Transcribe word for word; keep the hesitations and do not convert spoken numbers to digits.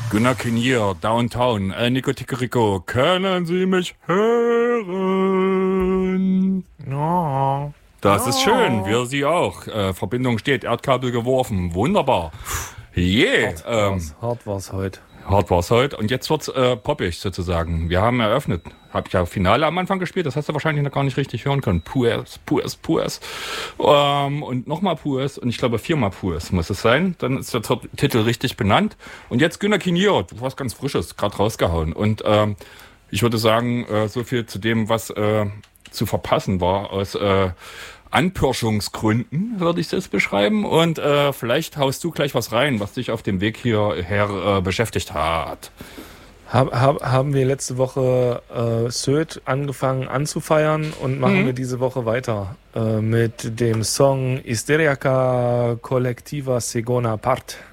Gunnar Kinnear, Downtown, El Nico Ticorico, können Sie mich hören? Ja. Das ja. ist schön, wir Sie auch. Äh, Verbindung steht, Erdkabel geworfen, wunderbar. Yeah, Hart ähm, war's, hart war's heute. Hart war's heute und jetzt wird's äh, poppig sozusagen. Wir haben eröffnet. Hab ich ja Finale am Anfang gespielt, das hast du wahrscheinlich noch gar nicht richtig hören können. Puers, Puers, Puers. Ähm, und nochmal Puers und ich glaube viermal Puers muss es sein. Dann ist der T- Titel richtig benannt. Und jetzt Gunnar Kinnear, was ganz Frisches, gerade rausgehauen. Und ähm, ich würde sagen, äh, so viel zu dem, was äh, zu verpassen war aus äh, Anpirschungsgründen, würde ich es jetzt beschreiben. Und äh, vielleicht haust du gleich was rein, was dich auf dem Weg hierher äh, beschäftigt hat. Hab, hab, haben wir letzte Woche äh, Sylt angefangen anzufeiern und machen Mhm. wir diese Woche weiter äh, mit dem Song Hysterica Collectiva Segona Part.